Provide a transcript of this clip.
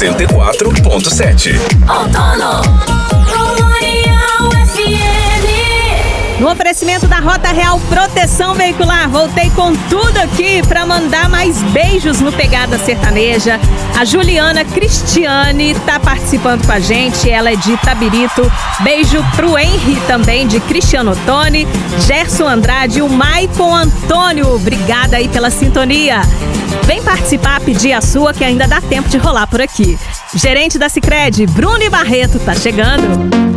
104.7. No oferecimento da Rota Real Proteção Veicular, voltei com tudo aqui para mandar mais beijos no Pegada Sertaneja. A Juliana Cristiane tá participando com a gente, ela é de Itabirito. Beijo pro Henry também, de Cristiano Tony, Gerson Andrade e o Maicon Antônio. Obrigada aí pela sintonia. Vem participar, pedir a sua que ainda dá tempo de rolar por aqui. Gerente da Sicredi, Bruno Barreto, tá chegando.